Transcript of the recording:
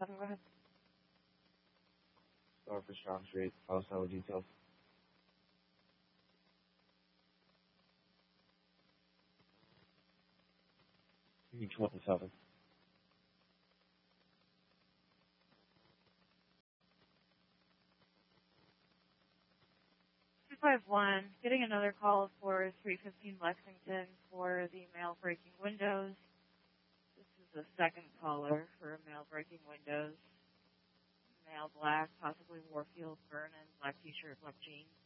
357, go ahead. Store for Strong Street. House number details. Each 27. 251, getting another call for 315 Lexington for the mail breaking windows. This is the second caller for mail breaking windows. Male black, possibly Warfield, Vernon, black t-shirt, black jeans.